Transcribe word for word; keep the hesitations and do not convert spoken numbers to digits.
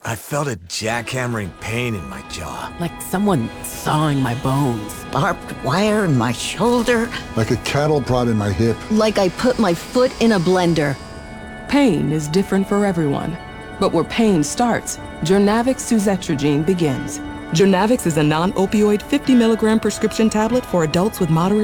I felt a jackhammering pain in my jaw. Like someone sawing my bones. Barbed wire in my shoulder. Like a cattle prod in my hip. Like I put my foot in a blender. Pain is different for everyone. But where pain starts, Journavx suzetrigine begins. Journavx is a non-opioid fifty milligram prescription tablet for adults with moderate